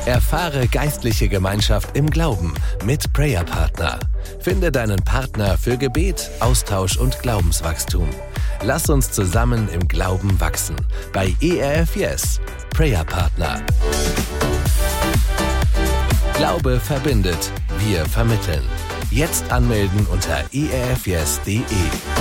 Erfahre geistliche Gemeinschaft im Glauben mit Prayer Partner. Finde deinen Partner für Gebet, Austausch und Glaubenswachstum. Lass uns zusammen im Glauben wachsen. Bei ERF Yes, Prayer Partner. Glaube verbindet, wir vermitteln. Jetzt anmelden unter erfyes.de.